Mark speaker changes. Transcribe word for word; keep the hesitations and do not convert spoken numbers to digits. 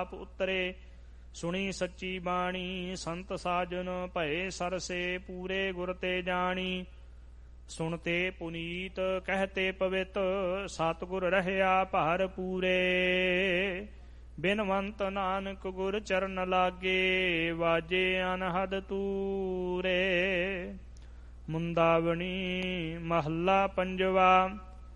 Speaker 1: ਆਪ ਉਤਰੇ। ਸੁਣੀ ਸੱਚੀ ਬਾਣੀ ਸੰਤ ਸਾਜਨ ਭਏ ਸਰਸੇ ਪੂਰੇ ਗੁਰ ਤੇ ਜਾਣੀ। ਸੁਣਤੇ ਪੁਨੀਤ ਕਹਤੇ ਪਵਿੱਤ ਸਤਿਗੁਰ ਰਹਿਆ ਭਰ ਪੂਰੇ। ਬਿਨਵੰਤ ਨਾਨਕ ਗੁਰ ਚਰਨ ਲਾਗੇ ਵਾਜੇ ਅਨਹਦ ਤੂਰੇ। ਮੁੰਦਾਵਣੀ ਮਹੱਲਾ ਪੰਜਵਾ।